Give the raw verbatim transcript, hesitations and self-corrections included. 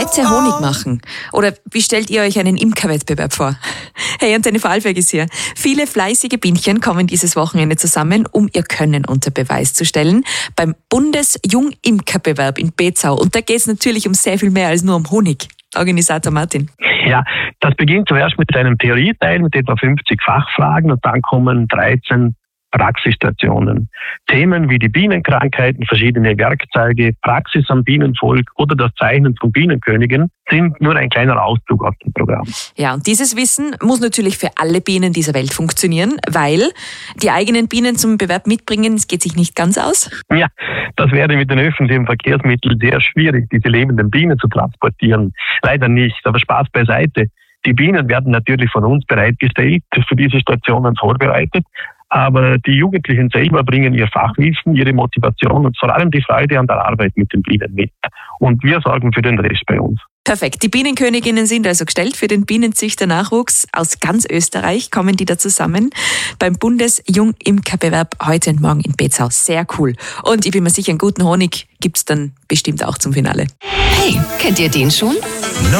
Wollt ihr Honig machen? Oder wie stellt ihr euch einen Imkerwettbewerb vor? Hey, Antenne Vorarlberg ist hier. Viele fleißige Bienchen kommen dieses Wochenende zusammen, um ihr Können unter Beweis zu stellen. Beim Bundesjungimkerbewerb in Bezau. Und da geht es natürlich um sehr viel mehr als nur um Honig. Organisator Martin. Ja, das beginnt zuerst mit einem Theorieteil mit etwa fünfzig Fachfragen und dann kommen dreizehn Praxisstationen. Themen wie die Bienenkrankheiten, verschiedene Werkzeuge, Praxis am Bienenvolk oder das Zeichnen von Bienenkönigen sind nur ein kleiner Auszug aus dem Programm. Ja, und dieses Wissen muss natürlich für alle Bienen dieser Welt funktionieren, weil die eigenen Bienen zum Bewerb mitbringen, es geht sich nicht ganz aus. Ja, das wäre mit den öffentlichen Verkehrsmitteln sehr schwierig, diese lebenden Bienen zu transportieren. Leider nicht, aber Spaß beiseite. Die Bienen werden natürlich von uns bereitgestellt, für diese Stationen vorbereitet. Aber die Jugendlichen selber bringen ihr Fachwissen, ihre Motivation und vor allem die Freude an der Arbeit mit den Bienen mit. Und wir sorgen für den Rest bei uns. Perfekt. Die Bienenköniginnen sind also gestellt für den Bienenzüchternachwuchs. Aus ganz Österreich kommen die da zusammen beim Bundesjungimkerbewerb heute und morgen in Bezau. Sehr cool. Und ich bin mir sicher, einen guten Honig gibt's dann bestimmt auch zum Finale. Hey, kennt ihr den schon?